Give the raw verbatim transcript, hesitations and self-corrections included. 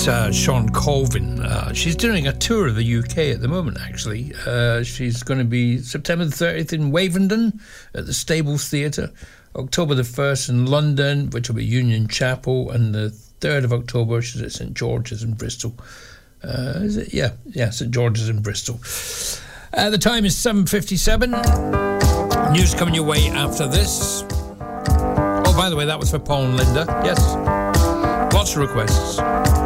That's uh, Sean Colvin. Uh, she's doing a tour of the U K at the moment, actually. Uh, she's going to be September the thirtieth in Wavendon at the Stables Theatre, October the first in London, which will be Union Chapel, and the third of October she's at St George's in Bristol. Uh, is it? Yeah, yeah, St George's in Bristol. Uh, the time is seven fifty-seven. News coming your way after this. Oh, by the way, that was for Paul and Linda. Yes. Lots of requests.